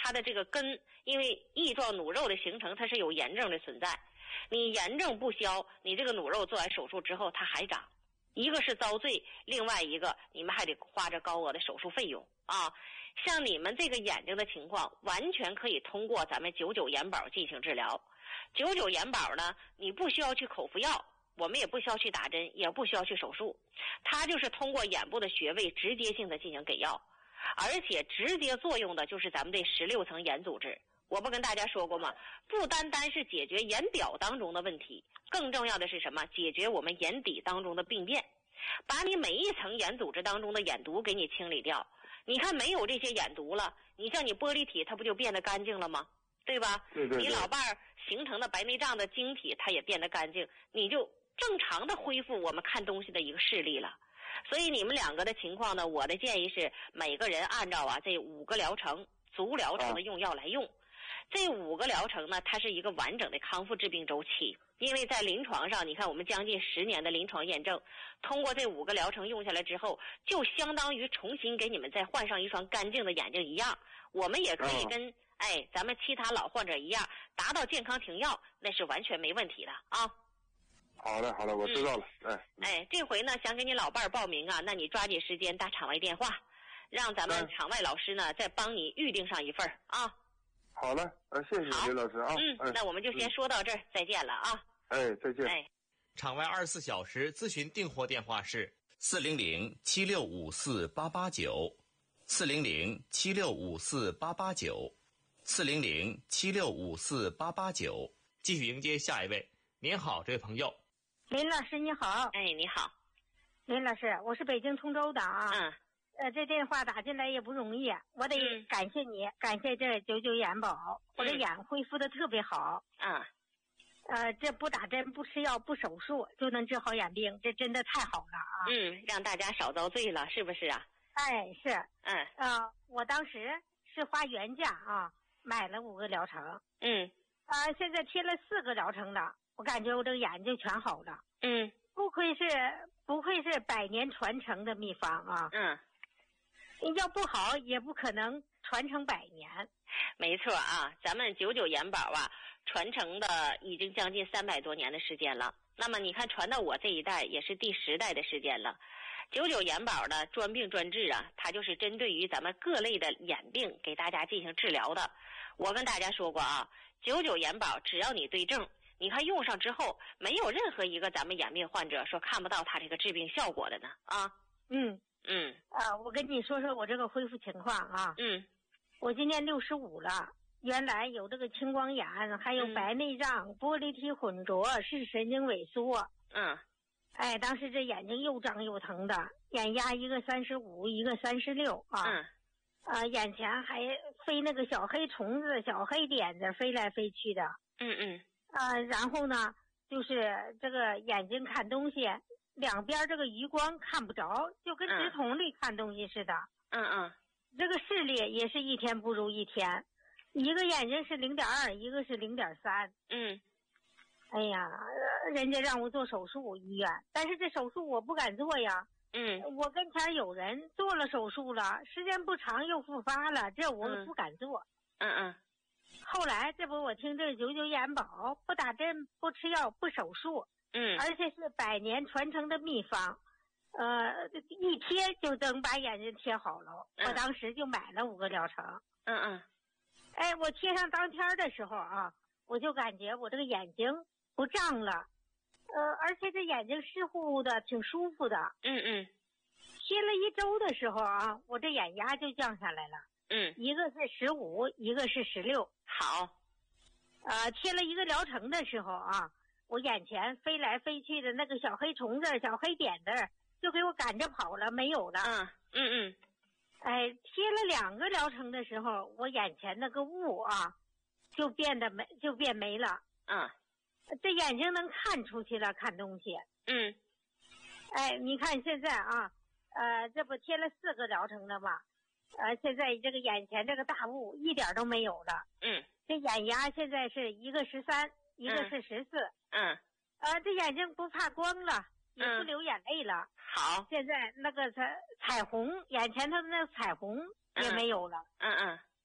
它的这个根，因为翼状弩肉的形成，它是有炎症的存在。你炎症不消，你这个弩肉做完手术之后它还长，一个是遭罪，另外一个你们还得花着高额的手术费用啊。像你们这个眼睛的情况，完全可以通过咱们99眼保进行治疗。99眼保呢，你不需要去口服药，我们也不需要去打针，也不需要去手术，它就是通过眼部的穴位直接性的进行给药，而且直接作用的就是咱们这16层眼组织。我不跟大家说过吗？不单单是解决眼表当中的问题，更重要的是什么？解决我们眼底当中的病变，把你每一层眼组织当中的眼毒给你清理掉。你看没有这些眼毒了，你像你玻璃体它不就变得干净了吗？对吧？ 对。 你老伴儿形成的白内障的晶体它也变得干净，你就正常的恢复我们看东西的一个视力了。所以你们两个的情况呢，我的建议是每个人按照这5个疗程足疗程的用药来用。这5个疗程呢，它是一个完整的康复治病周期。因为在临床上，你看我们将近10年的临床验证，通过这5个疗程用下来之后，就相当于重新给你们再换上一双干净的眼睛一样。我们也可以跟咱们其他老患者一样，达到健康停药，那是完全没问题的啊。 好的，我知道了。 这回呢，想给你老伴儿报名啊，那你抓紧时间打场外电话，让咱们场外老师呢再帮你预定上一份啊。 好了，谢谢刘老师啊。 那我们就先说到这儿，再见了啊。 再见。 场外24小时咨询订货电话是400-7654-889，400-7654-889，400-7654-889。继续迎接下一位。您好，这位朋友。 林老师你好。 你好。 林老师，我是北京通州的啊。这电话打进来也不容易，我得感谢你，感谢这99眼保，我的眼恢复的特别好。这不打针不吃药不手术就能治好眼病，这真的太好了啊。 让大家少遭罪了，是不是啊？ 是。我当时是花原价啊买了5个疗程。现在贴了4个疗程了，我感觉我这个眼睛全好了。不愧是100年传承的秘方啊。要不好也不可能传承100年。 没错啊，咱们99眼保啊，传承的已经将近300多年的时间了。那么你看传到我这一代也是第10代的时间了。99眼保呢，专病专治啊，它就是针对于咱们各类的眼病给大家进行治疗的。我跟大家说过啊，99眼保只要你对症，你看用上之后，没有任何一个咱们眼病患者说看不到它这个治病效果的呢啊。 我跟你说说我这个恢复情况啊。我今年65了，原来有这个青光眼，还有白内障、玻璃体混浊、视神经萎缩。当时这眼睛又胀又疼的，眼压一个35，一个36啊。眼前还飞那个小黑虫子、小黑点子飞来飞去的。然后呢，就是这个眼睛看东西，两边这个余光看不着，就跟直筒里看东西似的。这个视力也是一天不如一天，一个眼睛是0.2，一个是0.3。哎呀，人家让我做手术医院，但是这手术我不敢做呀。我跟前有人做了手术了，时间不长又复发了，这我不敢做。后来这不我听这99眼保，不打针不吃药不手术，而且是100年传承的秘方，一贴就能把眼睛贴好了。我当时就买了5个疗程。我贴上当天的时候啊，我就感觉我这个眼睛不胀了，而且这眼睛湿乎乎的，挺舒服的。贴了1周的时候啊，我这眼压就降下来了。一个是15，一个是16。 好。 贴了1个疗程的时候啊，我眼前飞来飞去的那个小黑虫子、小黑点子就给我赶着跑了，没有了。贴了2个疗程的时候，我眼前那个雾啊，就变没了。这眼睛能看出去了，看东西。你看现在啊，这不贴了4个疗程的嘛？现在这个眼前这个大雾一点都没有了。这眼压现在是一个13，一个是14。这眼睛不怕光了，也不流眼泪了。 好。 现在那个彩虹，眼前头的那个彩虹也没有了。